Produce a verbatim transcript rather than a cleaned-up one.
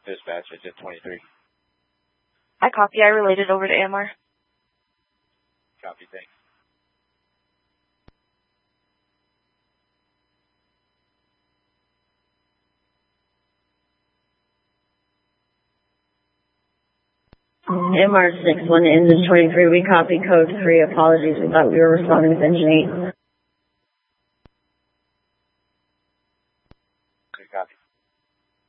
Dispatch, it's at twenty-three. I copy. I related over to A M R. Copy, thanks. M R six one ends in twenty-three. We copy code three. Apologies. We thought we were responding with engine eight.